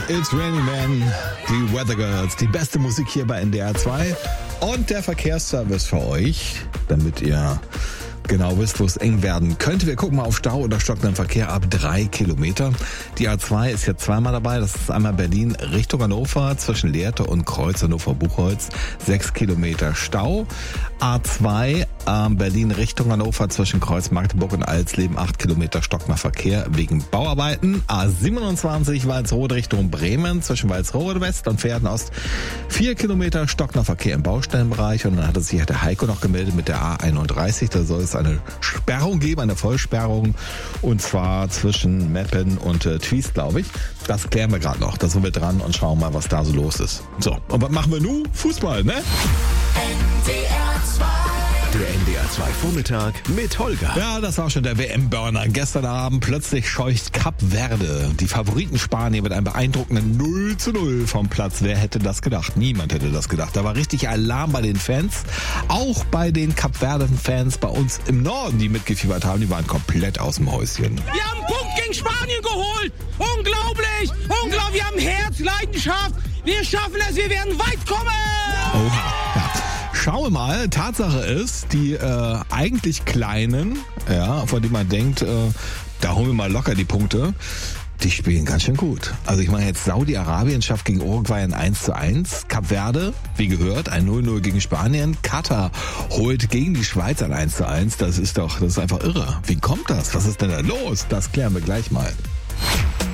It's Raining Man, die Weather Girls, die beste Musik hier bei NDR 2 und der Verkehrsservice für euch, damit ihr genau wisst, wo es eng werden könnte. Wir gucken mal auf Stau oder stockenden Verkehr ab 3 Kilometer. Die A2 ist jetzt zweimal dabei. Das ist einmal Berlin Richtung Hannover zwischen Lehrte und Kreuz Hannover-Buchholz. 6 Kilometer Stau. A2 Berlin Richtung Hannover zwischen Kreuz Magdeburg und Alsleben. 8 Kilometer stockender Verkehr wegen Bauarbeiten. A27 Walsrode Richtung Bremen zwischen Walsrode West und Pferden-Ost. 4 Kilometer stockender Verkehr im Baustellenbereich. Und dann hat sich der Heiko noch gemeldet mit der A31. Da soll es eine Sperrung geben, eine Vollsperrung, und zwar zwischen Meppen und Twiest, glaube ich. Das klären wir gerade noch. Da sind wir dran und schauen mal, was da so los ist. So, und was machen wir nun? Fußball, ne? NDR 2. Der NDR 2 Vormittag mit Holger. Ja, das war schon der WM-Burner. Gestern Abend plötzlich scheucht Kap Verde die Favoriten Spanien mit einem beeindruckenden 0:0 vom Platz. Wer hätte das gedacht? Niemand hätte das gedacht. Da war richtig Alarm bei den Fans. Auch bei den Kap-Verden-Fans bei uns im Norden, die mitgefiebert haben, die waren komplett aus dem Häuschen. Wir haben einen Punkt gegen Spanien geholt. Unglaublich. Unglaublich. Wir haben Herz, Leidenschaft. Wir schaffen es. Wir werden weit kommen. Oha, ja. Schauen wir mal, Tatsache ist, die eigentlich Kleinen, ja, von denen man denkt, da holen wir mal locker die Punkte, die spielen ganz schön gut. Also ich meine jetzt, Saudi-Arabien schafft gegen Uruguay ein 1:1, Kap Verde, wie gehört, ein 0:0 gegen Spanien, Katar holt gegen die Schweiz ein 1:1, das ist einfach irre. Wie kommt das? Was ist denn da los? Das klären wir gleich mal.